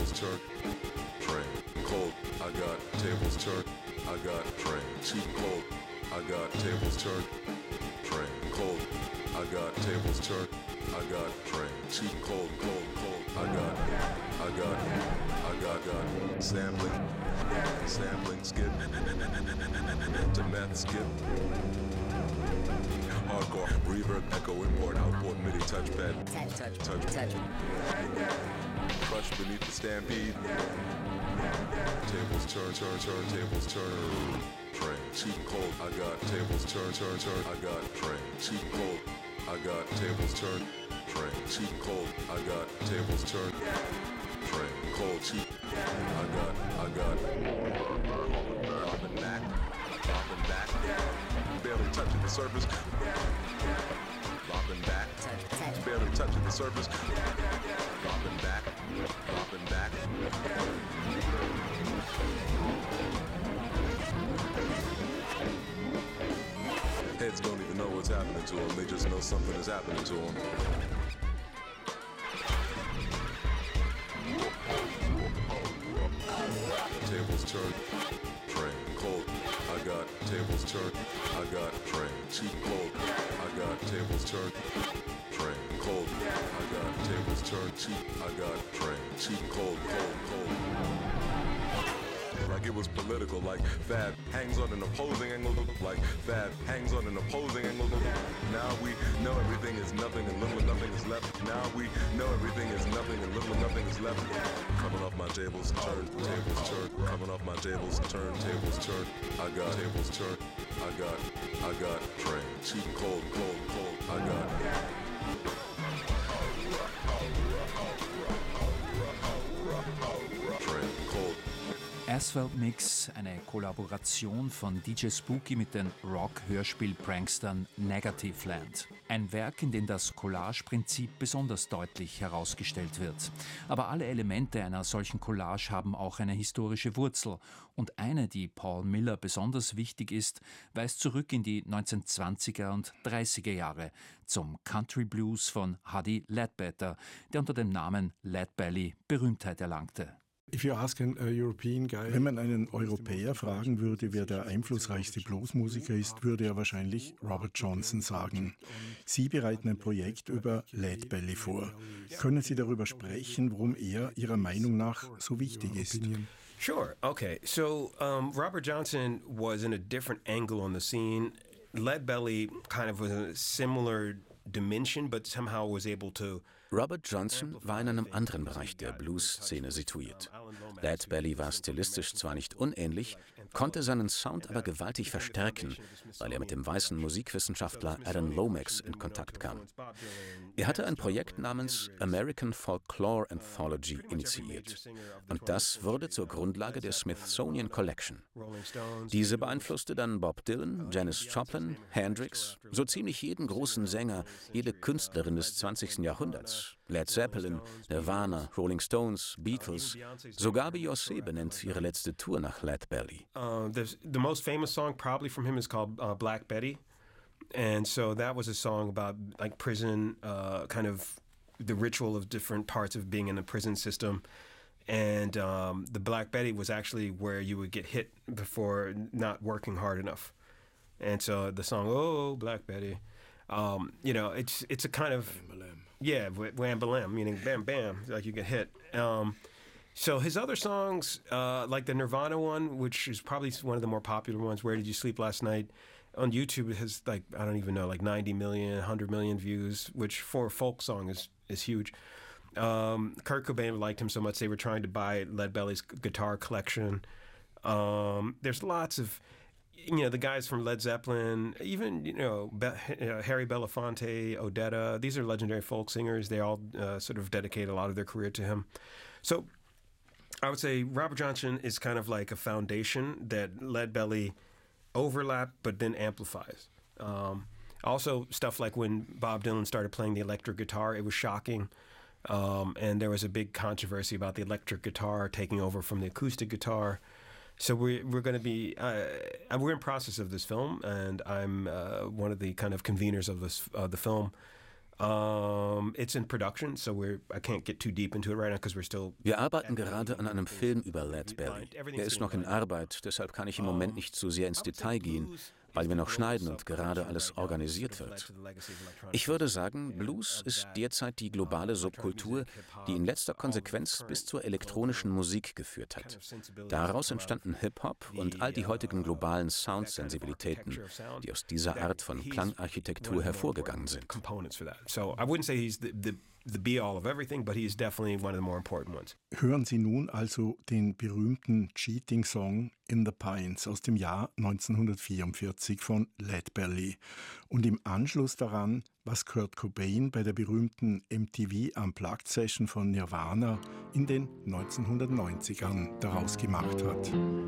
tables turned. Train cold, I got tables turned. I got train too cold. I got tables turned. Train cold, I got tables turned. I got train too cold, cold, cold. I got sampling skip to meth skip. Hardcore, reverb, echo, import, output, MIDI, touchpad, touch. Crush beneath the stampede. Tables turn, tables turn. Train too cold. I got tables turn. I got train too cold. I got tables turn. Train too cold. I got tables turn. Train cold too. I got. Dropping back. Barely touching the surface. Dropping back. Barely touching the surface. Dropping back. Heads don't even know what's happening to them. They just know something is happening to them. Tables turned. Train cold. I got tables turned. I got train too cold. I got tables turned. Train cold. I got tables turned too. I got train too cold, cold. Like it was political, like Fab hangs on an opposing angle, like Fab hangs on an opposing angle. Now we know everything is nothing and little nothing is left. Now we know everything is nothing and little nothing is left. Coming off my tables, turn, tables turn. Coming off my tables, turn, tables turn. I got tables turn. I got train too cold, cold, cold. I got. Train cold. Asphalt Mix, eine Kollaboration von DJ Spooky mit den Rock-Hörspiel-Prankstern Negative Land. Ein Werk, in dem das Collage-Prinzip besonders deutlich herausgestellt wird. Aber alle Elemente einer solchen Collage haben auch eine historische Wurzel. Und eine, die Paul Miller besonders wichtig ist, weist zurück in die 1920er und 30er Jahre zum Country Blues von Huddie Ledbetter, der unter dem Namen Lead Belly Berühmtheit erlangte. Wenn man einen Europäer fragen würde, wer der einflussreichste Bluesmusiker ist, würde er wahrscheinlich Robert Johnson sagen. Sie bereiten ein Projekt über Lead Belly vor. Können Sie darüber sprechen, warum er Ihrer Meinung nach so wichtig ist? Sure. Okay. So Robert Johnson was in a different angle on the scene. Lead Belly kind of was a similar dimension, but somehow was able to. Robert Johnson war in einem anderen Bereich der Blues-Szene situiert. Lead Belly war stilistisch zwar nicht unähnlich, konnte seinen Sound aber gewaltig verstärken, weil er mit dem weißen Musikwissenschaftler Alan Lomax in Kontakt kam. Er hatte ein Projekt namens American Folklore Anthology initiiert. Und das wurde zur Grundlage der Smithsonian Collection. Diese beeinflusste dann Bob Dylan, Janis Joplin, Hendrix, so ziemlich jeden großen Sänger, jede Künstlerin des 20. Jahrhunderts. Led Zeppelin, Nirvana, Rolling Stones, Beatles, sogar Beyoncé benennt ihre letzte Tour nach Lead Belly. The most famous song probably from him is called Black Betty. And so that was a song about like prison, kind of the ritual of different parts of being in the prison system. And the Black Betty was actually where you would get hit before not working hard enough. And so the song, oh, Black Betty, it's a kind of... Yeah, wham balam, meaning bam bam, like you get hit. So his other songs, like the Nirvana one, which is probably one of the more popular ones, Where Did You Sleep Last Night? On YouTube, it has like, I don't even know, like 90 million, 100 million views, which for a folk song is huge. Kurt Cobain liked him so much they were trying to buy Lead Belly's guitar collection. There's lots of... the guys from Led Zeppelin, even, Harry Belafonte, Odetta, these are legendary folk singers. They all sort of dedicate a lot of their career to him. So I would say Robert Johnson is kind of like a foundation that Lead Belly overlap but then amplifies. Also, stuff like when Bob Dylan started playing the electric guitar, it was shocking. And there was a big controversy about the electric guitar taking over from the acoustic guitar. So we're going to be we're in process of this film, and I'm one of the kind of conveners of the film. It's in production, so I can't get too deep into it right now because we're still. Wir arbeiten gerade an einem Film über Lead Belly. Er ist noch in Arbeit, deshalb kann ich im Moment nicht zu sehr ins Detail gehen, weil wir noch schneiden und gerade alles organisiert wird. Ich würde sagen, Blues ist derzeit die globale Subkultur, die in letzter Konsequenz bis zur elektronischen Musik geführt hat. Daraus entstanden Hip-Hop und all die heutigen globalen Soundsensibilitäten, die aus dieser Art von Klangarchitektur hervorgegangen sind. So I wouldn't say he's the be-all of everything, but he is definitely one of the more important ones. Hören Sie nun also den berühmten Cheating-Song In the Pines aus dem Jahr 1944 von Lead Belly. Und im Anschluss daran, was Kurt Cobain bei der berühmten MTV Unplugged Session von Nirvana in den 1990ern daraus gemacht hat.